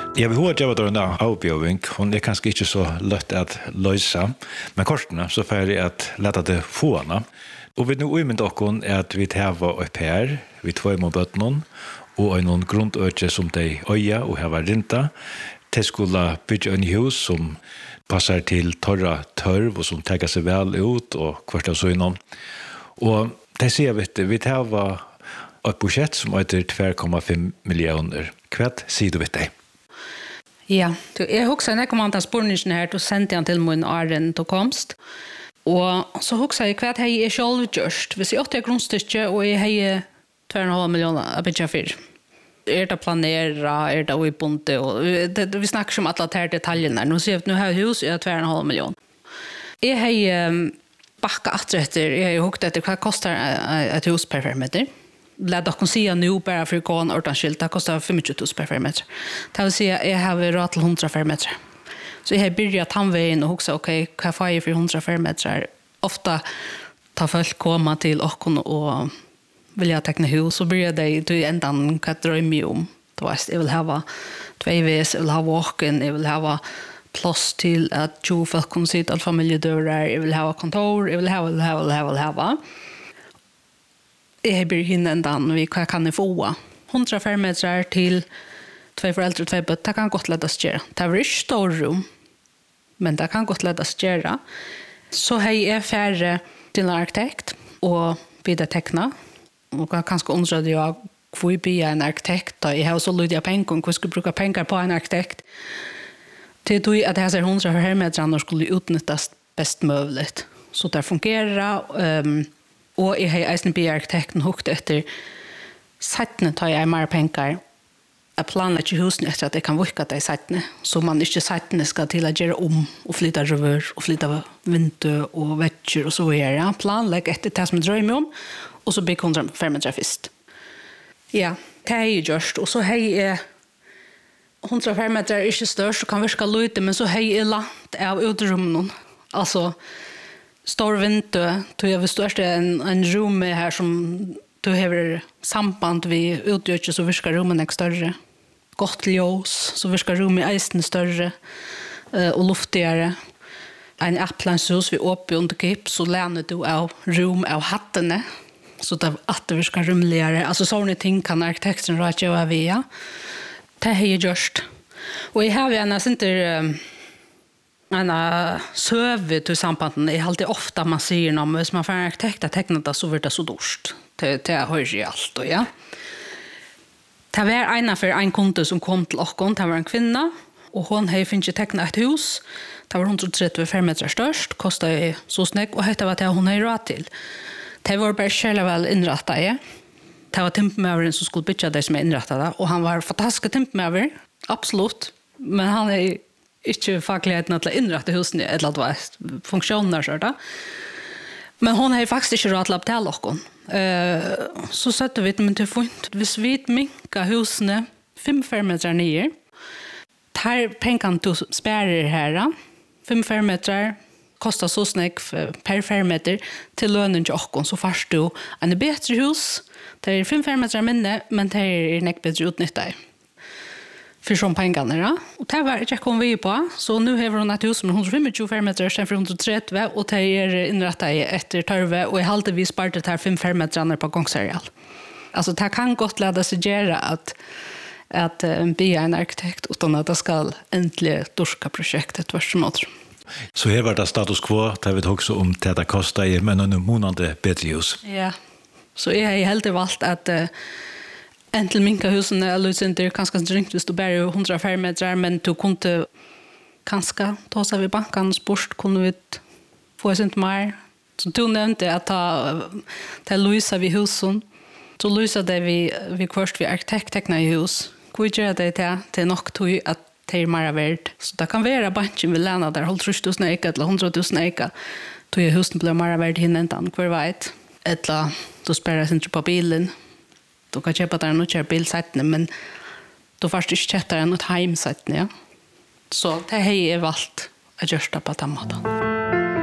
Ja, vi har gjort en avbjøving. Hun kanskje ikke så lett at løse, men kortene så får jeg at lette det få henne. Og vi nå med dere at vi tar opp her, vi tar med bøttene, og noen grunnøyde som de øye og har rinta. De skulle bygge en hus som passer til tørre tørv, og som tenker seg vel ut, og hvert av så innom. Og det sier vi tar et budsjett som heter 2,5 millioner. Hva sier du vet det? Ja, jeg husker når jeg kom an til spørningen her, så sendte jeg til min Arjen til komst. Og så husker jeg hva jeg selv gjørst. Hvis jeg åtte grunnstykket, og jeg har 2,5 millioner å bygge for. Det planera, det uppbundet, och vi snackar om alla de här detaljerna. Nu ser vi att nu har hus, jag har 2,5 miljoner. Jag har backat efter, jag har hukt efter vad kostar ett hus per fermeter. Låt oss säga nu bara för att gå en ordanskilt, det kostar 25 000 per fermeter. Det vill säga, jag har råd till 100 fermeter. Så jag har börjat tandvägen och huksa, okej, vad får jag för 100 fermeter? Ofta tar folk komma till och vill jag teckna hus så börjar det till ändan kan drömma om. Då vet jag vill ha 2 vis, jag vill ha walk-in, jag vill ha plats till att 20 folk kan sitta all familjedörrar, jag vill ha kontor, jag vill ha. Jag börjar hinna ändan vi kan ni få 100 fermeter till 2 föräldrar och 2 barn. Det kan gott lättas göra. Det är inte stor rum, men det kan gott lättas göra. Så har jag färre till en arkitekt och vidare teckna. Och jag kanske undrar jag får bli en arkitekt. Jag har så lydiga pengar. Jag skulle bruka pengar på en arkitekt. Det är att det här 100 fermeter skulle utnyttjas bäst möjligt. Så det fungerar. Och jag har eisen bli arkitekten hukt efter sättene tar jag mer pengar. Jag planlägger husen efter att det kan vika det i sättene. Så man inte sättene ska till att göra om och flytta röver och flytta vinter och vätcher och så är det. Planlägger efter det som drömmer om. Och så bygger 100 fermeter först. Ja, det är ju just. Och så har jag 100 fermeter är inte störst och kan virka lite, men så har jag lagt av utrummen. Alltså, stor vinter, då är vi störst en rum här som du har samband vid utgörs så virkar rummen är större. Gott ljus, så virkar rummen är eisen större och luftigare. En applanshus vid uppe under kip så lämnar du av rum av hattene. Så att det virkar rymligare. Alltså sådana ting kan arkitekten rätt göra via. Det är ju just. Och jag har ju inte en söv till sambanden. Det är alltid ofta man säger något. Men man får en arkitekt att teckna det så blir det så dårst. Det hörs ju allt. Ja. Det var en kunde som kom till oss. Det var en kvinna. Och hon har inte tecknat ett hus. Det var 130 fermeter störst. Kostade så snäck. Och det var det hon har råd till. Det var bara själva väl inrättade. Det var timpmäveren som skulle bygga det som är inrättade. Och han var fantastisk timpmäver. Absolut. Men han är inte fagligheten att inrätta husen eller att vara funktioner så där. Men hon har faktiskt inte råd att betala oss. Så sätter vi men till fint. Hvis vi minkar husen 5 fermeter ner. Tar pengarna till spärrar här. 5 fermeter kostar så snäck per fermeter till lönen till oss. Så först du en bättre hus. Det är 5 fermeter mindre, men det är näck bättre utnyttjat. För som pengarna. Och det var jag kom vi på. Så nu har hon ett hus med 125 fermeter sen för 130 och det är inrättat efter törve och jag hade vi sparat det här 5 fermeter på gångsareal. Alltså det kan gott lära sig göra att bli en arkitekt utan att det ska äntligen dorska projektet vart som åter. Så här var det status quo, det vet också om det kostar i men en månande bättre hus. Ja. Så jag har helt valt att äntligen minka husen är lite ganska drinkt hvis du bara 100 fermeter men du kunde kanske ta sig vid banken sport kunde vi få oss inte mer. Så du nämnde att ta Louisa vid husen. Så Louisa där vi först vid arkitektteckna i hus. Hur gör det till nog tog att det är mer värd. Så det kan vara banken vill läna där 100 000 eka eller 100 000 eka. Tog husen blir mer värd hinnan kvar vet. Eller då spärrar sig inte på bilen. Du kan köpa där och köra bilsättning, men då först inte köpa där något hemsättning. Ja? Så det här är valt att göra på den måten.